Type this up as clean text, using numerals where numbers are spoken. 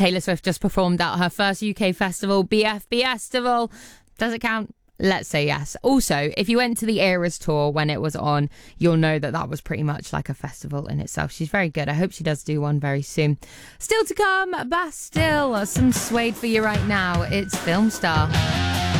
Taylor Swift just performed at her first UK festival, BFB Festival. Does it count? Let's say yes. Also, if you went to the Eras tour when it was on, you'll know that was pretty much like a festival in itself. She's very good. I hope she does do one very soon. Still to come, Bastille. Some Suede for you right now. It's Film Star.